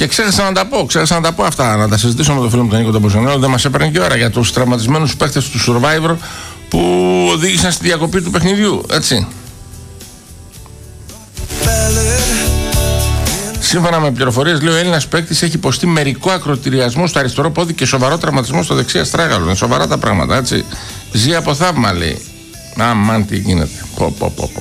Και ξέχασα να τα πω αυτά, να τα συζητήσω με τον φίλο μου τον Νίκο τον Ποζονέλο. Δεν μας έπαιρνε και ώρα για τους τραυματισμένους παίκτες του Survivor που οδήγησαν στη διακοπή του παιχνιδιού, έτσι. Σύμφωνα με πληροφορίες, λέει, ο Έλληνας παίκτης έχει υποστεί μερικό ακροτηριασμό στο αριστερό πόδι και σοβαρό τραυματισμό στο δεξί αστράγαλο. Είναι σοβαρά τα πράγματα, έτσι. Ζει από θαύμα, λέει. Αμάν, τι γίνεται.